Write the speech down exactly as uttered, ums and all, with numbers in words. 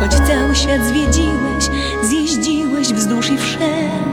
Choć cały świat zwiedziłeś, zjeździłeś wzdłuż i wszerz,